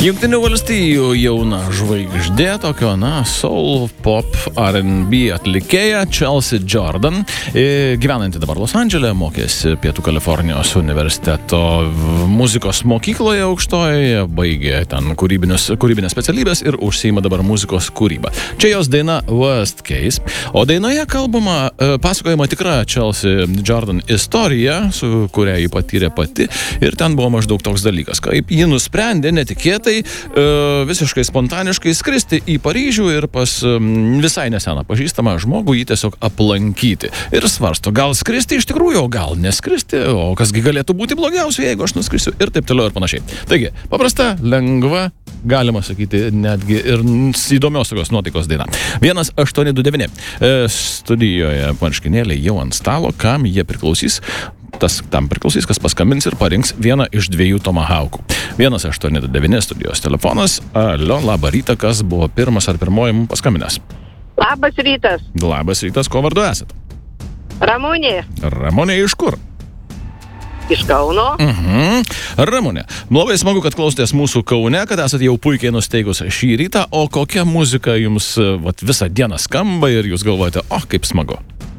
Jungtinių valstijų jauna žvaigždė, tokio, soul, pop, R&B atlikėja Chelsea Jordan, gyvenanti dabar Los Andžele, mokėsi Pietų Kalifornijos universiteto muzikos mokykloje aukštojoje, baigė ten kūrybinės specialybės ir užsiima dabar muzikos kūrybą. Čia jos daina Worst Case, o dainoje pasakojama tikra Chelsea Jordan istorija, su kuria ji patyrė pati, ir ten buvo maždaug toks dalykas, kaip ji nusprendė netikėtai visiškai spontaniškai skristi į Paryžių ir pas visai neseną pažįstamą žmogų jį tiesiog aplankyti. Ir svarsto, gal skristi iš tikrųjų, o gal neskristi, o kasgi galėtų būti blogiausia, jeigu aš nuskrisiu, ir taip toliau ir panašiai. Taigi, paprasta, lengva, galima sakyti, netgi ir įdomios tokios nuotaikos daina. 1829. Studijoje marškinėliai jau ant stalo, kam jie priklausys. Tam priklausys, kas paskambins ir parinks vieną iš 2 tomahaukų. 1829 studijos telefonas. Alio, labą rytą, kas buvo pirmas ar pirmoji mums paskambinęs? Labas rytas. Labas rytas, ko vardu esat? Ramunė. Ramunė iš kur? Iš Kauno. Ramunė, labai smagu, kad klausotės mūsų Kaune, kad esate jau puikiai nusteigus šį rytą, o kokia muzika jums visą dieną skamba ir jūs galvojate, kaip smagu.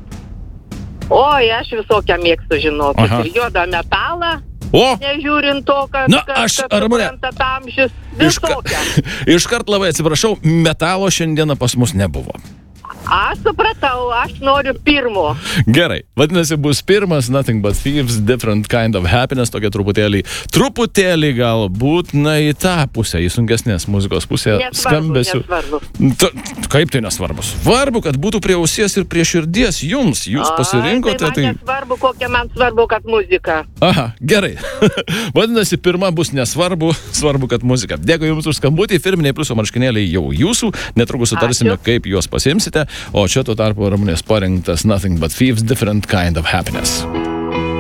Oi, aš visokią mėgstu žinokit. Ir juodą metalą, nežiūrint to, kad supranta amžius, visokią. Iškart labai atsiprašau, metalo šiandieną pas mus nebuvo. Aš supratau, aš noriu pirmo. Gerai, vadinasi, bus pirmas Nothing But Thieves, Different Kind of Happiness, tokia truputėlį galbūt į tą pusę, į sunkesnės muzikos pusę skambesiu. Nesvarbu. Kaip tai nesvarbu? Svarbu, kad būtų prie ausies ir prie širdies jums. Jūs pasirinkote. Tai man nesvarbu, kokia man svarbu, kad muzika. Aha, gerai. Vadinasi, pirma bus nesvarbu, svarbu, kad muzika. Dėkui jums už skambutį, firminiai pliuso marškinėliai jau jūsų, netrukus sutarsime, kaip juos pasiimsite. O čia tuo tarpu Ramunės parinktas Nothing But Thieves, Different Kind of Happiness.